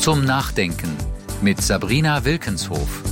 Zum Nachdenken mit Sabrina Wilkenshof.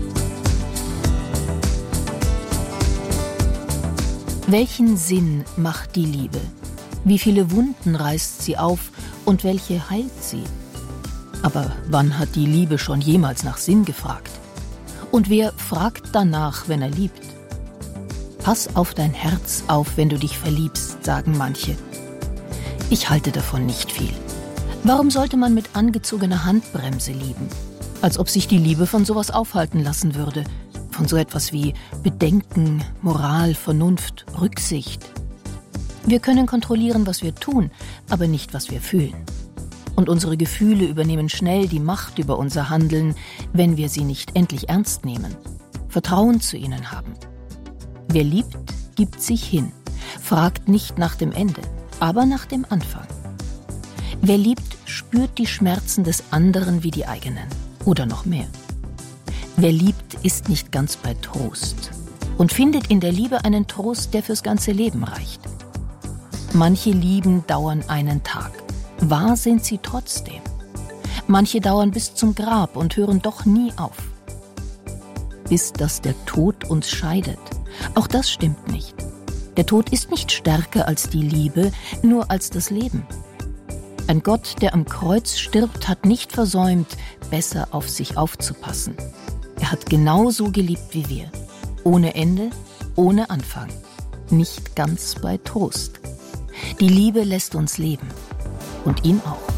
Welchen Sinn macht die Liebe? Wie viele Wunden reißt sie auf und welche heilt sie? Aber wann hat die Liebe schon jemals nach Sinn gefragt? Und wer fragt danach, wenn er liebt? Pass auf dein Herz auf, wenn du dich verliebst, sagen manche. Ich halte davon nicht viel. Warum sollte man mit angezogener Handbremse lieben? Als ob sich die Liebe von sowas aufhalten lassen würde. Von so etwas wie Bedenken, Moral, Vernunft, Rücksicht. Wir können kontrollieren, was wir tun, aber nicht, was wir fühlen. Und unsere Gefühle übernehmen schnell die Macht über unser Handeln, wenn wir sie nicht endlich ernst nehmen, Vertrauen zu ihnen haben. Wer liebt, gibt sich hin, fragt nicht nach dem Ende, aber nach dem Anfang. Wer liebt, spürt die Schmerzen des anderen wie die eigenen oder noch mehr. Wer liebt, ist nicht ganz bei Trost und findet in der Liebe einen Trost, der fürs ganze Leben reicht. Manche Lieben dauern einen Tag. Wahr sind sie trotzdem. Manche dauern bis zum Grab und hören doch nie auf. Bis dass der Tod uns scheidet. Auch das stimmt nicht. Der Tod ist nicht stärker als die Liebe, nur als das Leben. Ein Gott, der am Kreuz stirbt, hat nicht versäumt, besser auf sich aufzupassen. Er hat genauso geliebt wie wir. Ohne Ende, ohne Anfang. Nicht ganz bei Trost. Die Liebe lässt uns leben. Und ihn auch.